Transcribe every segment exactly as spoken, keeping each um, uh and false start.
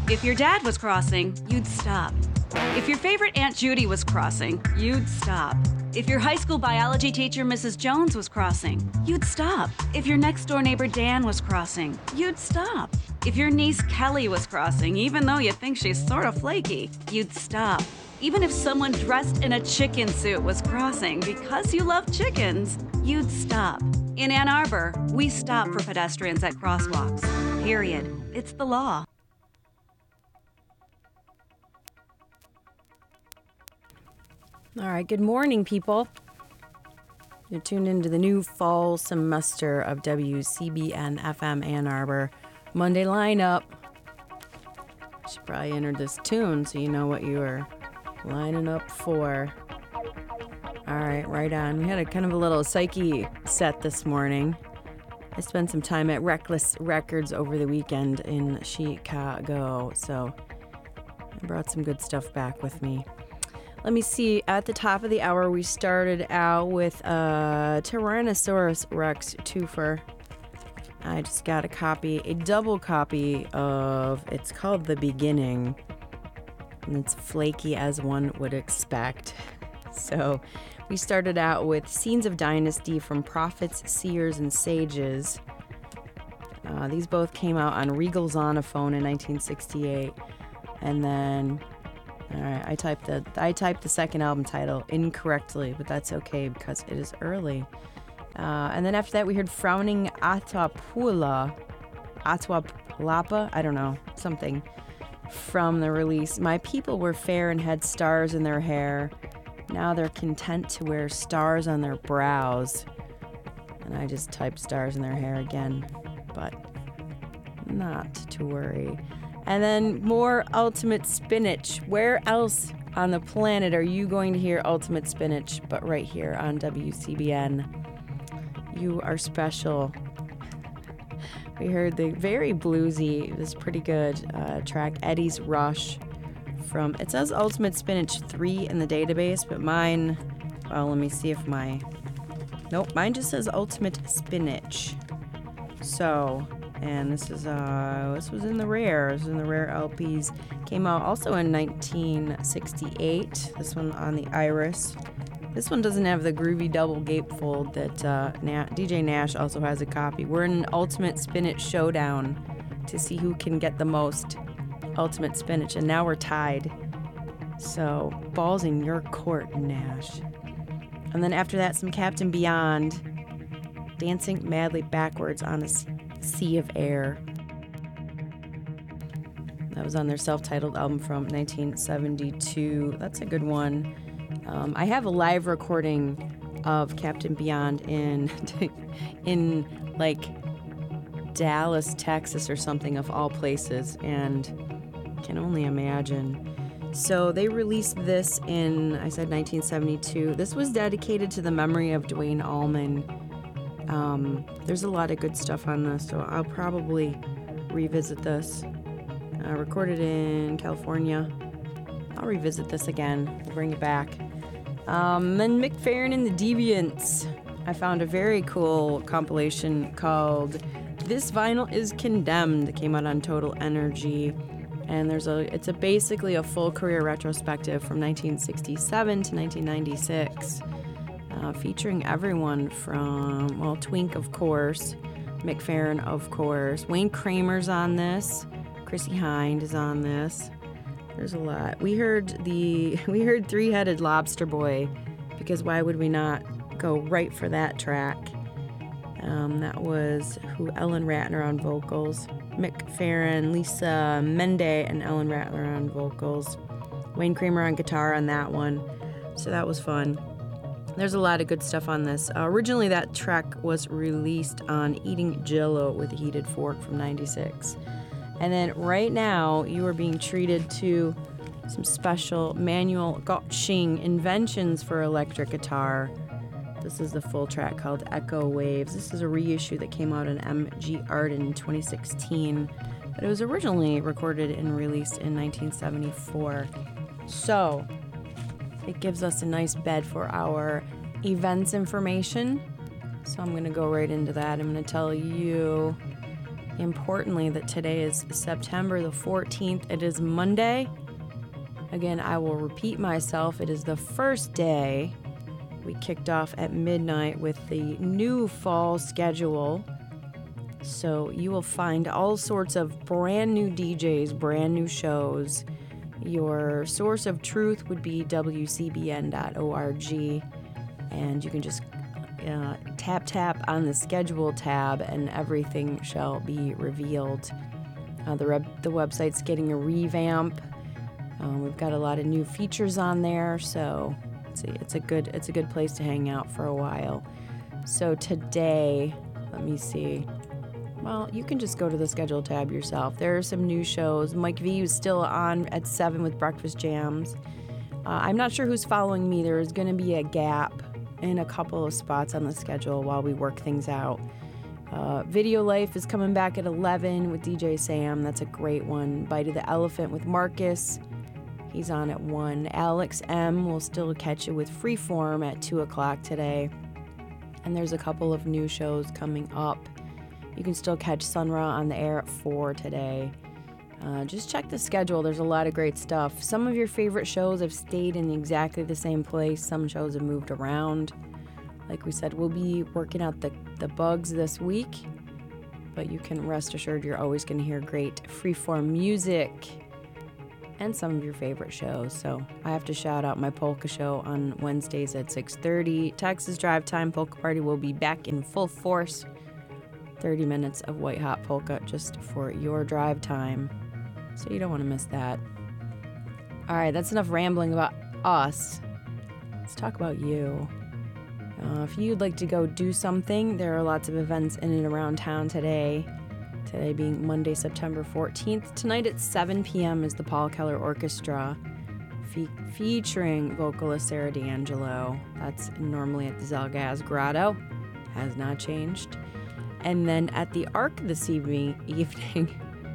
If your dad was crossing, you'd stop. If your favorite Aunt Judy was crossing, you'd stop. If your high school biology teacher, Missus Jones, was crossing, you'd stop. If your next door neighbor, Dan, was crossing, you'd stop. If your niece, Kelly, was crossing, even though you think she's sort of flaky, you'd stop. Even if someone dressed in a chicken suit was crossing because you love chickens, you'd stop. In Ann Arbor, we stop for pedestrians at crosswalks. Period. It's the law. All right, good morning, people. You're tuned into the new fall semester of W C B N F M Ann Arbor Monday lineup. Should probably enter this tune so you know what you are lining up for. All right, right on. We had a kind of a little psyche set this morning. I spent some time at Reckless Records over the weekend in Chicago, so I brought some good stuff back with me. Let me see. At the top of the hour, we started out with a Tyrannosaurus Rex twofer. I just got a copy, a double copy of, it's called The Beginning, and it's flaky as one would expect. So we started out with Scenes of Dynasty from Prophets, Seers, and Sages. Uh, these both came out on Regal Zonophone in nineteen sixty-eight, and then... All right, I typed the I typed the second album title incorrectly, but that's okay because it is early. Uh, and then after that, we heard Frowning Atwapula, Atwapalapa, I don't know, something from the release. My people were fair and had stars in their hair. Now they're content to wear stars on their brows. And I just typed stars in their hair again, but not to worry. And then more Ultimate Spinach. Where else on the planet are you going to hear Ultimate Spinach but right here on W C B N? You are special. We heard the very bluesy, it was pretty good, uh, track Eddie's Rush from, it says Ultimate Spinach three in the database, but mine, well, let me see if my, nope, mine just says Ultimate Spinach. So... And this is uh this was in the rare. This was in the rare L Ps. Came out also in nineteen sixty-eight. This one on the Iris. This one doesn't have the groovy double gatefold that uh, Na- D J Nash also has a copy. We're in an Ultimate Spinach showdown to see who can get the most Ultimate Spinach, and now we're tied. So balls in your court, Nash. And then after that, some Captain Beyond, dancing madly backwards on a Sea of Air. That was on their self-titled album from nineteen seventy-two. That's a good one. Um, I have a live recording of Captain Beyond in in like Dallas, Texas or something of all places, and can only imagine. So they released this in, I said nineteen seventy-two. This was dedicated to the memory of Duane Allman. Um, there's a lot of good stuff on this, so I'll probably revisit this. Uh, recorded in California. I'll revisit this again. We'll bring it back. Um, then Mick Farron and the Deviants. I found a very cool compilation called This Vinyl is Condemned. It came out on Total Energy. And there's a it's a basically a full career retrospective from nineteen sixty-seven to nineteen ninety-six. Uh, featuring everyone from, well, Twink, of course, Mick Farron, of course, Wayne Kramer's on this, Chrissie Hynde is on this. There's a lot. We heard the we heard Three-Headed Lobster Boy, because why would we not go right for that track? Um, that was who Ellen Ratner on vocals, Mick Farron, Lisa Mende, and Ellen Ratner on vocals, Wayne Kramer on guitar on that one. So that was fun. There's a lot of good stuff on this. Uh, originally, that track was released on Eating Jell-O with a Heated Fork from ninety-six. And then right now, you are being treated to some special Manuel Gottschinger inventions for electric guitar. This is the full track called Echo Waves. This is a reissue that came out in M G Art in twenty sixteen, but it was originally recorded and released in nineteen seventy-four. So it gives us a nice bed for our events information. So I'm going to go right into that. I'm going to tell you importantly, that today is September the fourteenth. It is Monday. Again, I will repeat myself. It is the first day. We kicked off at midnight with the new fall schedule. So you will find all sorts of brand new D Js, brand new shows. Your source of truth would be W C B N dot org. And you can just uh, tap, tap on the schedule tab and everything shall be revealed. Uh, the, rep- the website's getting a revamp. Um, we've got a lot of new features on there, so it's a, it's a good it's a good place to hang out for a while. So today, let me see. Well, you can just go to the schedule tab yourself. There are some new shows. Mike V is still on at seven with Breakfast Jams. Uh, I'm not sure who's following me. There is going to be a gap in a couple of spots on the schedule while we work things out. Uh, Video Life is coming back at eleven with D J Sam. That's a great one. Bite of the Elephant with Marcus. He's on at one. Alex M will still catch you with Freeform at two o'clock today. And there's a couple of new shows coming up. You can still catch Sun Ra on the air at four today. Uh, just check the schedule. There's a lot of great stuff. Some of your favorite shows have stayed in exactly the same place. Some shows have moved around. Like we said, we'll be working out the, the bugs this week. But you can rest assured you're always going to hear great freeform music and some of your favorite shows. So I have to shout out my polka show on Wednesdays at six thirty. Texas Drive Time Polka Party will be back in full force. thirty minutes of white hot polka just for your drive time. So you don't want to miss that. All right, that's enough rambling about us. Let's talk about you. Uh, if you'd like to go do something, there are lots of events in and around town today. Today being Monday, September fourteenth. Tonight at seven p.m. is the Paul Keller Orchestra fe- featuring vocalist Sarah D'Angelo. That's normally at the Zalgaz Grotto. Has not changed. And then at the Arc this evening, evening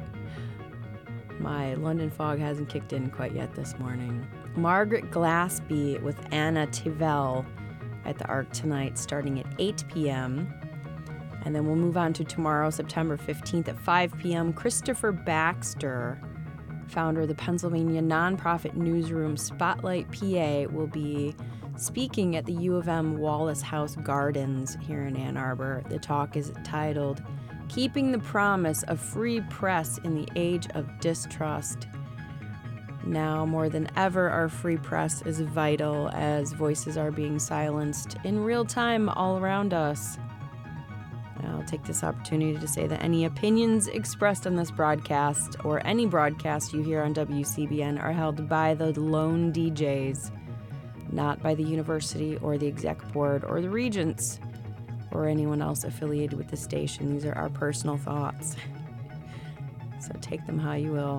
my London fog hasn't kicked in quite yet this morning. Margaret Glaspie with Anna Tivell at the Arc tonight, starting at eight p.m. And then we'll move on to tomorrow, September fifteenth at five p.m. Christopher Baxter, founder of the Pennsylvania nonprofit newsroom Spotlight P A, will be speaking at the U of M Wallace House Gardens here in Ann Arbor. The talk is titled, Keeping the Promise of Free Press in the Age of Distrust. Now more than ever, our free press is vital as voices are being silenced in real time all around us. I'll take this opportunity to say that any opinions expressed on this broadcast or any broadcast you hear on W C B N are held by the lone D Js, not by the university or the exec board or the regents or anyone else affiliated with the station. These are our personal thoughts. So take them how you will.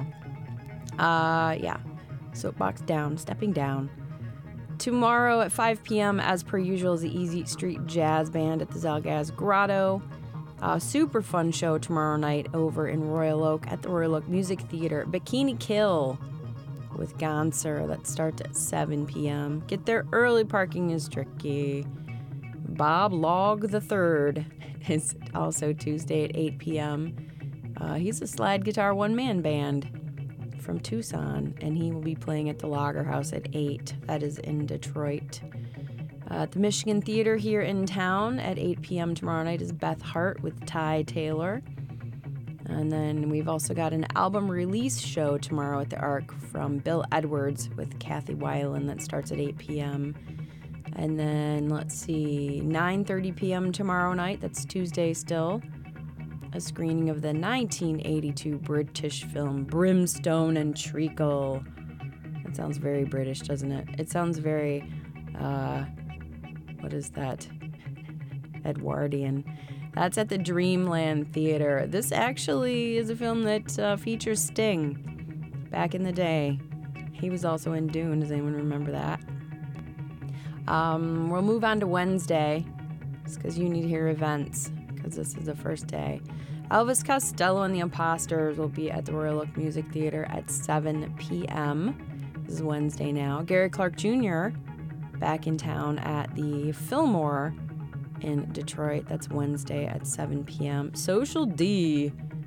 Uh, yeah. Soapbox down, stepping down. Tomorrow at five p.m., as per usual, is the Easy Street Jazz Band at the Zalgaz Grotto. A super fun show tomorrow night over in Royal Oak at the Royal Oak Music Theater. Bikini Kill with Gonser. That starts at seven p.m. Get there early, parking is tricky. Bob Log the Third is also Tuesday at eight p.m. Uh, he's a slide guitar one-man band from Tucson, and he will be playing at the Lager House at eight. That is in Detroit. Uh, at the Michigan Theater here in town at eight p.m. tomorrow night is Beth Hart with Ty Taylor. And then we've also got an album release show tomorrow at the Arc from Bill Edwards with Kathy Weiland that starts at eight p.m. And then, let's see, nine thirty p.m. tomorrow night, that's Tuesday still, a screening of the nineteen eighty-two British film Brimstone and Treacle. That sounds very British, doesn't it? It sounds very, uh, what is that? Edwardian. That's at the Dreamland Theater. This actually is a film that uh, features Sting back in the day. He was also in Dune. Does anyone remember that? Um, we'll move on to Wednesday. It's because you need to hear events, because this is the first day. Elvis Costello and the Imposters will be at the Royal Oak Music Theater at seven p.m. This is Wednesday now. Gary Clark Junior back in town at the Fillmore in Detroit. That's Wednesday at seven p.m. Social D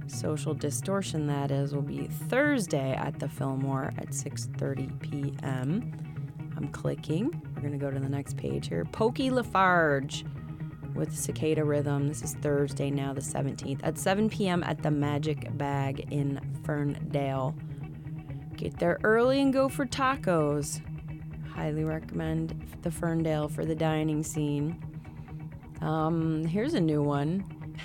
Social Distortion, that is, will be Thursday at the Fillmore at six thirty p.m. I'm clicking. We're going to go to the next page here. Pokey Lafarge with Cicada Rhythm. This is Thursday now, the seventeenth, at seven p.m. at the Magic Bag in Ferndale. Get there early and go for tacos. Highly recommend the Ferndale for the dining scene. Um, here's a new one.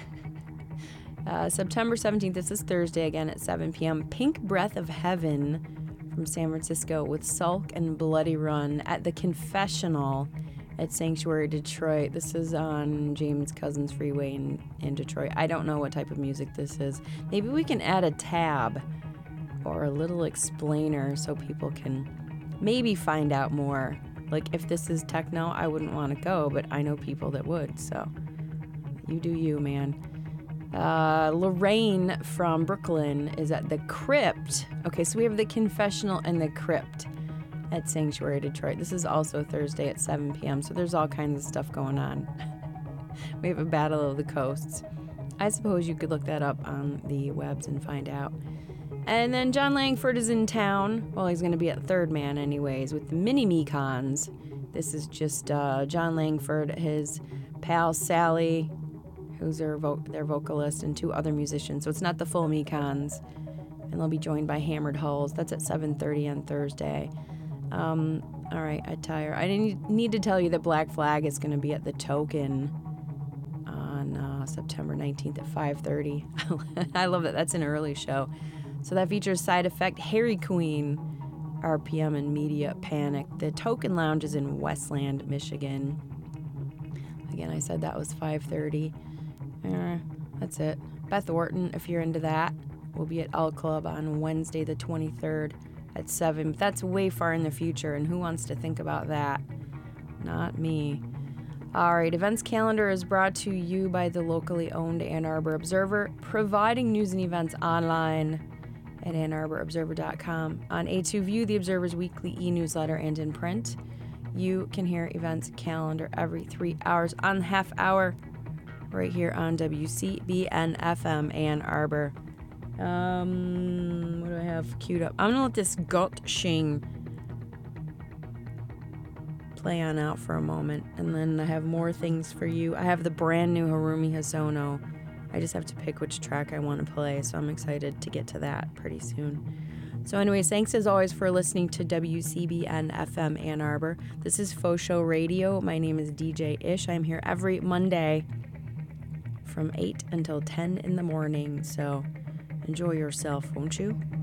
uh, September seventeenth, this is Thursday again at seven p.m. Pink Breath of Heaven from San Francisco with Sulk and Bloody Run at the Confessional at Sanctuary Detroit. This is on James Cousins Freeway in, in Detroit. I don't know what type of music this is. Maybe we can add a tab or a little explainer so people can maybe find out more. Like, if this is techno, I wouldn't want to go, but I know people that would, so you do you, man. Uh, Lorraine from Brooklyn is at the Crypt. Okay, so we have the Confessional and the Crypt at Sanctuary Detroit. This is also Thursday at seven p.m., so there's all kinds of stuff going on. We have a Battle of the Coasts. I suppose you could look that up on the webs and find out. And then John Langford is in town. Well, he's going to be at Third Man anyways with the Mini Mecons. This is just uh, John Langford, his pal Sally, who's their, vo- their vocalist, and two other musicians. So it's not the full Mecons. And they'll be joined by Hammered Hulls. That's at seven thirty on Thursday. Um, all right, I tire. I didn't need to tell you that Black Flag is going to be at the Token on uh, September nineteenth at five thirty. I love that. That's an early show. So that features Side Effect, Harry Queen, R P M, and Media Panic. The Token Lounge is in Westland, Michigan. Again, I said that was five thirty. Uh, that's it. Beth Orton, if you're into that, will be at All Club on Wednesday the twenty-third at seven. But that's way far in the future, and who wants to think about that? Not me. All right, events calendar is brought to you by the locally owned Ann Arbor Observer, providing news and events online at ann arbor observer dot com. On A two View, the Observer's weekly e-newsletter, and in print. You can hear events calendar every three hours on the half hour right here on W C B N F M Ann Arbor. Um, what do I have queued up? I'm going to let this Gut Shing play on out for a moment, and then I have more things for you. I have the brand new Harumi Hosono. I just have to pick which track I want to play, so I'm excited to get to that pretty soon. So anyways, thanks as always for listening to W C B N F M Ann Arbor. This is Faux Show Radio. My name is D J Ish. I'm here every Monday from eight until ten in the morning, so enjoy yourself, won't you?